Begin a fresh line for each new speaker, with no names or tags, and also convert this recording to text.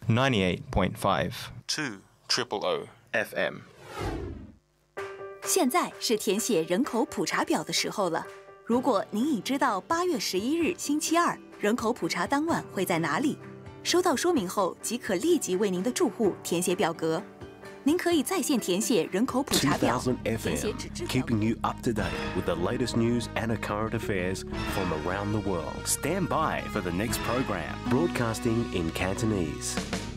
98.5 200 FM。
现在是填写人口普查表的时候了。如果您已知道8月11日星期二人口普查当晚会在哪里，收到说明后即可立即为您的住户填写表格。您可以在线填写人口普查表，
2000 FM，keeping you up to date with the latest news and current affairs from around the world. Stand by for the next program, broadcasting in Cantonese.